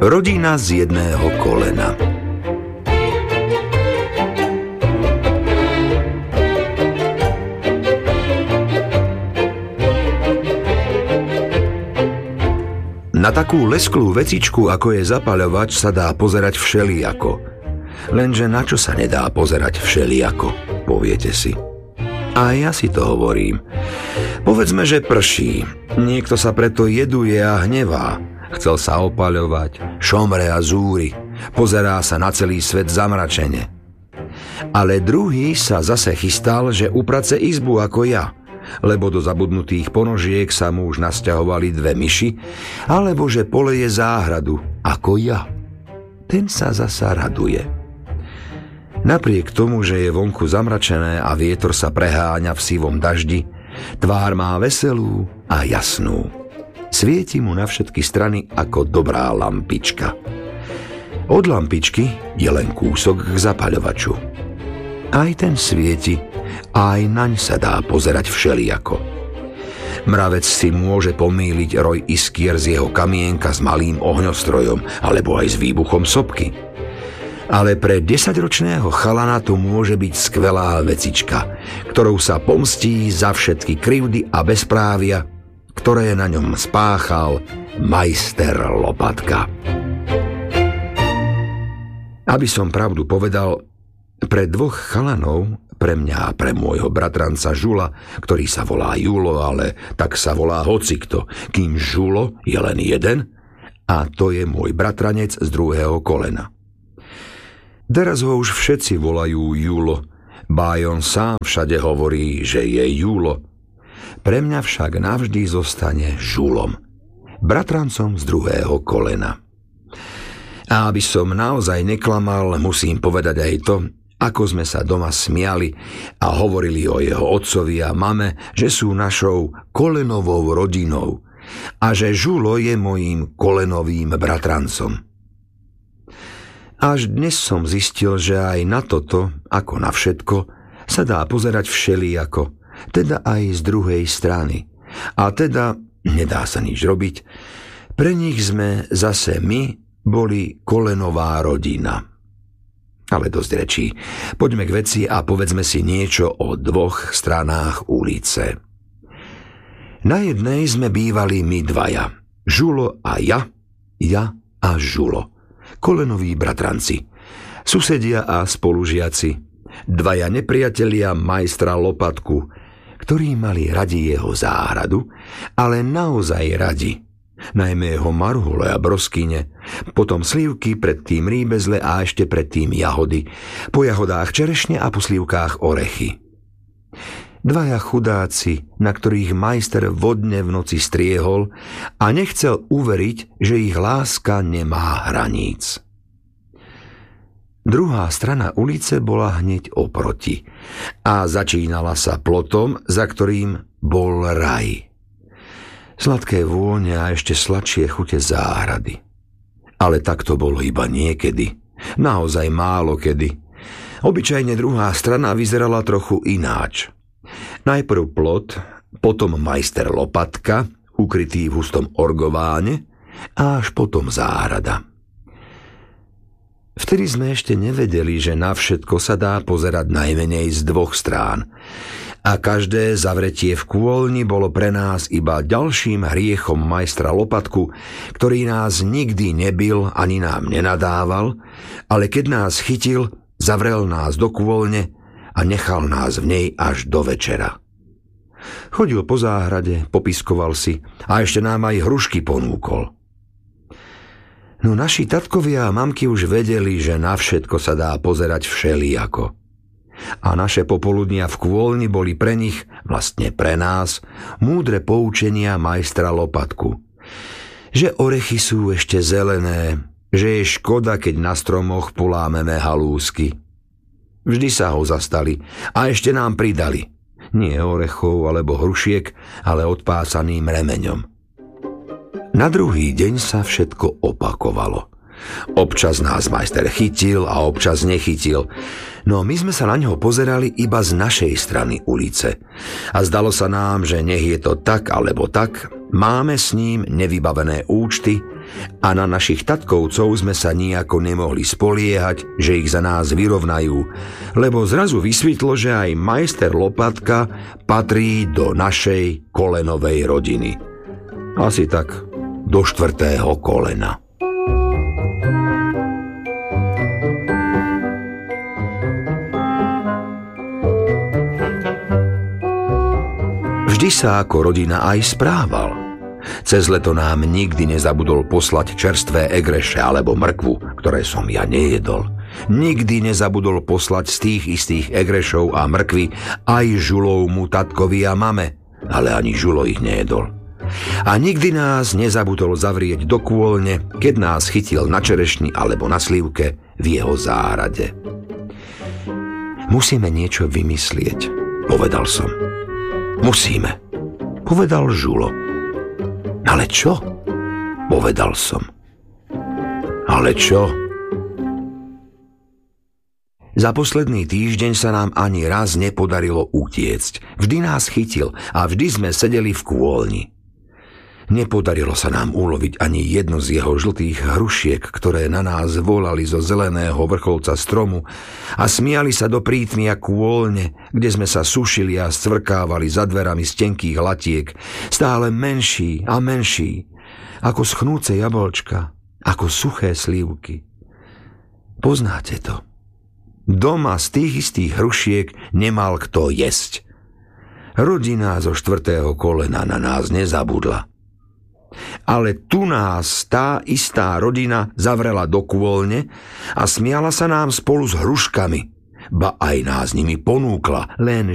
Rodina z jedného kolena. Na takú lesklú vecičku, ako je zapaľovač, sa dá pozerať všelijako. Lenže na čo sa nedá pozerať všelijako, poviete si. A ja si to hovorím. Povedzme, že prší. Niekto sa preto jeduje a hnevá. Chcel sa opaľovať, šomre a zúri. Pozerá sa na celý svet zamračene. Ale druhý sa zase chystal, že uprace izbu ako ja, lebo do zabudnutých ponožiek sa mu už nasťahovali 2 myši, alebo že poleje záhradu, ako ja. Ten sa zasa raduje. Napriek tomu, že je vonku zamračené a vietor sa preháňa v sivom daždi, tvár má veselú a jasnú. Svieti mu na všetky strany ako dobrá lampička. Od lampičky je len kúsok k zapaľovaču. Aj ten svieti, aj naň sa dá pozerať všelijako. Mravec si môže pomýliť roj iskier z jeho kamienka s malým ohňostrojom alebo aj s výbuchom sopky. Ale pre 10-ročného chalana to môže byť skvelá vecička, ktorou sa pomstí za všetky krivdy a bezprávia, ktoré na ňom spáchal majster Lopatka. Aby som pravdu povedal, pre 2 chalanov, pre mňa a pre môjho bratranca Žula, ktorý sa volá Julo, ale tak sa volá hocikto, kým Žulo je len jeden, a to je môj bratranec z druhého kolena. Teraz ho už všetci volajú Julo, bá on sám všade hovorí, že je Julo. Pre mňa však navždy zostane Žulom, bratrancom z druhého kolena. A aby som naozaj neklamal, musím povedať aj to, ako sme sa doma smiali a hovorili o jeho otcovi a mame, že sú našou kolenovou rodinou a že Žulo je mojím kolenovým bratrancom. Až dnes som zistil, že aj na toto, ako na všetko, sa dá pozerať všelijako, teda aj z druhej strany. A teda nedá sa nič robiť. Pre nich sme zase my boli kolenová rodina. Ale dosť rečí. Poďme k veci a povedzme si niečo o 2 stranách ulice. Na jednej sme bývali my 2, Žulo a ja a Žulo. Kolenoví bratranci, susedia a spolužiaci, 2 nepriatelia majstra Lopatku, ktorí mali radi jeho záhradu, ale naozaj radi. Najmä jeho marhule a broskyne, potom slivky, predtým rýbezle a ešte predtým jahody, po jahodách čerešne a po slivkách orechy. 2 chudáci, na ktorých majster vodne v noci striehol a nechcel uveriť, že ich láska nemá hraníc. Druhá strana ulice bola hneď oproti a začínala sa plotom, za ktorým bol raj. Sladké vône a ešte sladšie chute záhrady. Ale tak to bolo iba niekedy. Naozaj málo kedy. Obyčajne druhá strana vyzerala trochu ináč. Najprv plot, potom majster Lopatka, ukrytý v hustom orgováne, a až potom záhrada. Vtedy sme ešte nevedeli, že na všetko sa dá pozerať najmenej z 2 strán. A každé zavretie v kôlni bolo pre nás iba ďalším hriechom majstra Lopatku, ktorý nás nikdy nebil ani nám nenadával, ale keď nás chytil, zavrel nás do kôlne a nechal nás v nej až do večera. Chodil po záhrade, popiskoval si a ešte nám aj hrušky ponúkol. No naši tatkovia a mamky už vedeli, že na všetko sa dá pozerať všelijako. A naše popoludnia v kôlni boli pre nich, vlastne pre nás, múdre poučenia majstra Lopatku. Že orechy sú ešte zelené, že je škoda, keď na stromoch polámeme halúsky. Vždy sa ho zastali a ešte nám pridali. Nie orechov alebo hrušiek, ale odpásaným remeňom. Na druhý deň sa všetko opakovalo. Občas nás majster chytil a občas nechytil, no my sme sa na ňo pozerali iba z našej strany ulice a zdalo sa nám, že nech je to tak alebo tak, Máme s ním nevybavené účty a na našich tatkovcov sme sa nijako nemohli spoliehať, že ich za nás vyrovnajú, lebo zrazu vysvetlo, že aj majster Lopatka patrí do našej kolenovej rodiny. Asi tak do 4. kolena. Vždy sa ako rodina aj správal. Cez leto nám nikdy nezabudol poslať čerstvé egreše alebo mrkvu, ktoré som ja nejedol. Nikdy nezabudol poslať z tých istých egrešov a mrkvy aj žulovmu tatkovi a mame, ale ani žulo ich nejedol. A nikdy nás nezabudol zavrieť do kôlne, keď nás chytil na čerešni alebo na slivke v jeho záhrade. Musíme niečo vymyslieť, povedal som. Musíme, povedal žulo. Ale čo? Povedal som. Ale čo? Za posledný týždeň sa nám ani raz nepodarilo utiecť. Vždy nás chytil a vždy sme sedeli v kôlni. Nepodarilo sa nám uloviť ani jedno z jeho žltých hrušiek, ktoré na nás volali zo zeleného vrcholca stromu a smiali sa do prítmia kôlne, kde sme sa sušili a scvrkávali za dverami z tenkých latiek, stále menší a menší, ako schnúce jablčka, ako suché slivky. Poznáte to? Doma z tých istých hrušiek nemal kto jesť. Rodina zo 4. kolena na nás nezabudla. Ale tu nás tá istá rodina zavrela do kôlne a smiala sa nám spolu s hruškami, ba aj nás nimi ponúkla, len